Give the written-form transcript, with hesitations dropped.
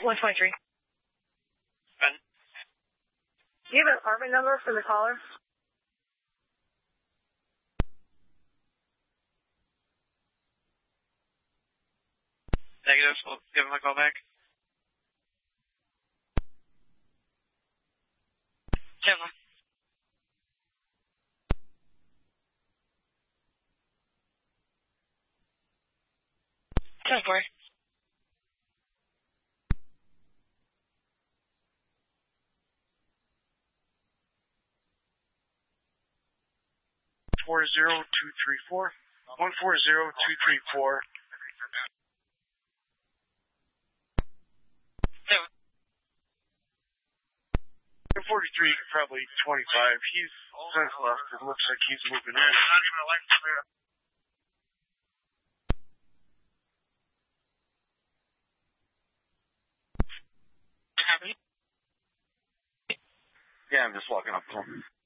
123. Ben. Do you have an apartment number for the caller? Negative. We'll give him a call back. 10. 10-4. Four zero two three four 140234. 43, probably 25. He's since left. It looks like he's moving in. Not even a license there. Yeah, I'm just walking up to him.